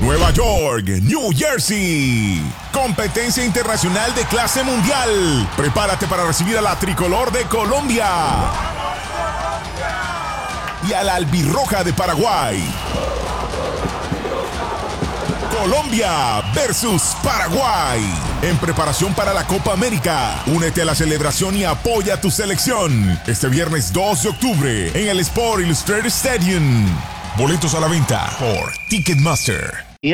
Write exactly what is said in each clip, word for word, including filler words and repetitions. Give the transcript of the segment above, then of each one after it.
Nueva York, New Jersey. Competencia internacional de clase mundial. Prepárate para recibir a la tricolor de Colombia y a la albirroja de Paraguay. Colombia versus Paraguay. En preparación para la Copa América. Únete a la celebración y apoya a tu selección. Este viernes dos de octubre en el Sport Illustrated Stadium. Boletos a la venta por Ticketmaster.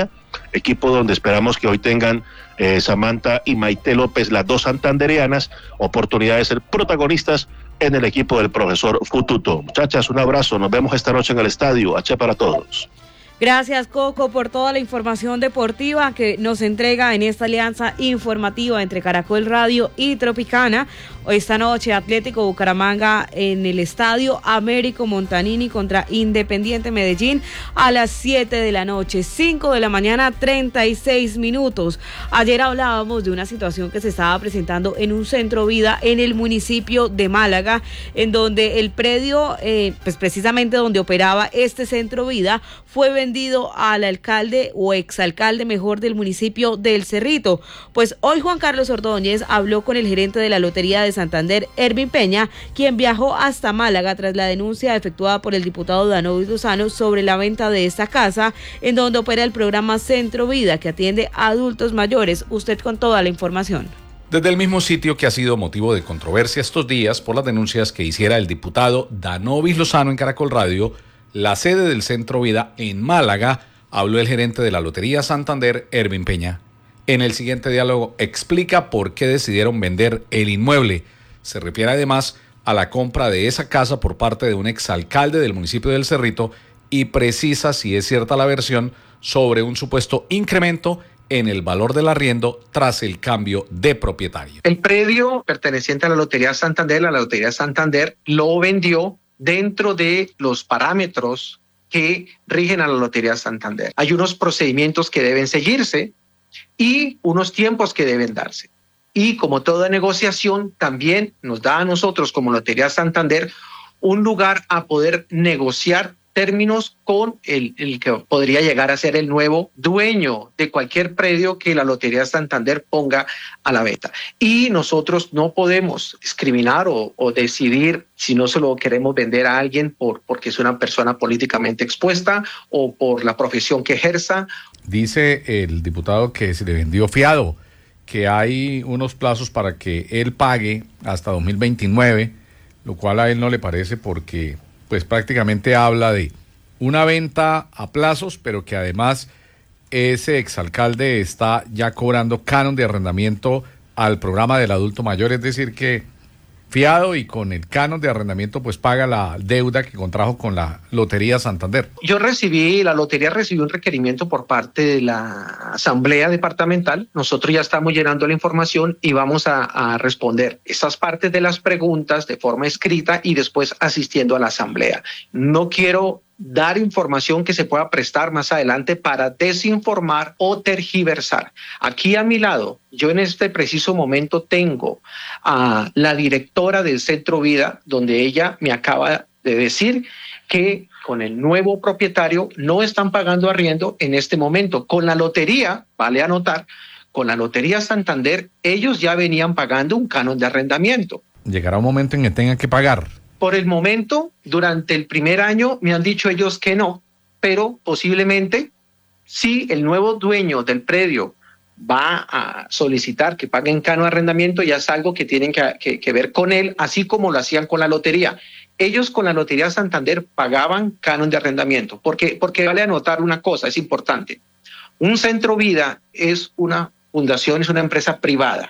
Equipo donde esperamos que hoy tengan eh, Samantha y Maite López, las dos santandereanas, oportunidad de ser protagonistas en el equipo del profesor Fututo. Muchachas, un abrazo, nos vemos esta noche en el estadio. H para todos. Gracias, Coco, por toda la información deportiva que nos entrega en esta alianza informativa entre Caracol Radio y Tropicana. Esta noche, Atlético Bucaramanga en el estadio Américo Montanini contra Independiente Medellín a las siete de la noche, cinco de la mañana, treinta y seis minutos. Ayer hablábamos de una situación que se estaba presentando en un centro vida en el municipio de Málaga, en donde el predio, eh, pues precisamente donde operaba este centro vida, fue vendido al alcalde o exalcalde mejor del municipio del Cerrito. Pues hoy Juan Carlos Ordóñez habló con el gerente de la Lotería de Santander, Ervin Peña, quien viajó hasta Málaga tras la denuncia efectuada por el diputado Danovis Lozano sobre la venta de esta casa, en donde opera el programa Centro Vida, que atiende a adultos mayores. Usted con toda la información. Desde el mismo sitio que ha sido motivo de controversia estos días por las denuncias que hiciera el diputado Danovis Lozano en Caracol Radio, la sede del Centro Vida en Málaga, habló el gerente de la Lotería Santander, Ervin Peña. En el siguiente diálogo explica por qué decidieron vender el inmueble. Se refiere además a la compra de esa casa por parte de un exalcalde del municipio del Cerrito y precisa si es cierta la versión sobre un supuesto incremento en el valor del arriendo tras el cambio de propietario. El predio perteneciente a la Lotería Santander, la Lotería Santander lo vendió dentro de los parámetros que rigen a la Lotería Santander. Hay unos procedimientos que deben seguirse y unos tiempos que deben darse. Y como toda negociación, también nos da a nosotros como Lotería Santander un lugar a poder negociar términos con el, el que podría llegar a ser el nuevo dueño de cualquier predio que la Lotería Santander ponga a la venta. Y nosotros no podemos discriminar o, o decidir si no se lo queremos vender a alguien por, porque es una persona políticamente expuesta o por la profesión que ejerza. Dice el diputado que se le vendió fiado, que hay unos plazos para que él pague hasta dos mil veintinueve, lo cual a él no le parece porque pues prácticamente habla de una venta a plazos, pero que además ese exalcalde está ya cobrando canon de arrendamiento al programa del adulto mayor, es decir que fiado y con el canon de arrendamiento pues paga la deuda que contrajo con la Lotería Santander. Yo recibí, la Lotería recibió un requerimiento por parte de la Asamblea Departamental. Nosotros ya estamos llenando la información y vamos a, a responder esas partes de las preguntas de forma escrita y después asistiendo a la Asamblea. No quiero dar información que se pueda prestar más adelante para desinformar o tergiversar. Aquí a mi lado, yo en este preciso momento tengo a la directora del Centro Vida, donde ella me acaba de decir que con el nuevo propietario no están pagando arriendo en este momento. Con la lotería, vale anotar, con la Lotería Santander, ellos ya venían pagando un canon de arrendamiento. Llegará un momento en que tengan que pagar. Por el momento, durante el primer año, me han dicho ellos que no, pero posiblemente, si el nuevo dueño del predio va a solicitar que paguen canon de arrendamiento, ya es algo que tienen que, que, que ver con él, así como lo hacían con la lotería. Ellos con la Lotería Santander pagaban canon de arrendamiento, porque, porque vale anotar una cosa, es importante. Un Centro Vida es una fundación, es una empresa privada.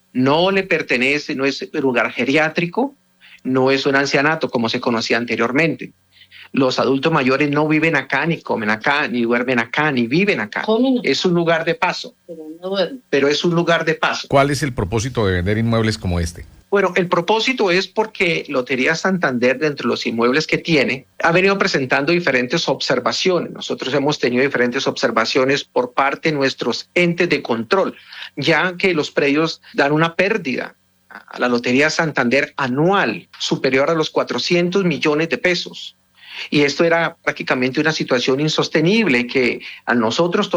No le pertenece, no es un lugar geriátrico, no es un ancianato como se conocía anteriormente. Los adultos mayores no viven acá, ni comen acá, ni duermen acá, ni viven acá. ¿Cómo? Es un lugar de paso. Pero, no pero es un lugar de paso. ¿Cuál es el propósito de vender inmuebles como este? Bueno, el propósito es porque Lotería Santander, dentro de los inmuebles que tiene, ha venido presentando diferentes observaciones. Nosotros hemos tenido diferentes observaciones por parte de nuestros entes de control, ya que los predios dan una pérdida a la Lotería Santander anual superior a los cuatrocientos millones de pesos. Y esto era prácticamente una situación insostenible que a nosotros